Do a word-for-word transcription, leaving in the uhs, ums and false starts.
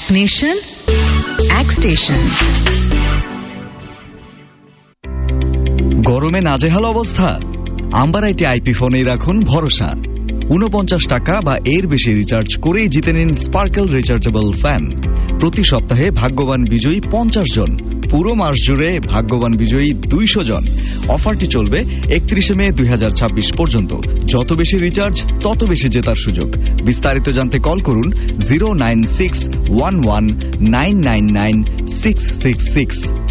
এক নেশন, এক স্টেশন। গরমে নাজেহাল অবস্থা? আম্বার আইটি আইপি ফোনেই রাখুন ভরসা। উনপঞ্চাশ টাকা বা এর বেশি রিচার্জ করেই জিতে নিন স্পার্কেল রিচার্জেবল ফ্যান। প্রতি সপ্তাহে ভাগ্যবান বিজয়ী পঞ্চাশ জন, পুরো মাস জুড়ে ভাগ্যবান বিজয়ী দুইশো জন। অফারটি চলবে একত্রিশে মে দুই হাজার ছাব্বিশ পর্যন্ত। যত বেশি রিচার্জ তত বেশি জেতার সুযোগ। বিস্তারিত জানতে কল করুন zero nine six one one nine nine nine six six six.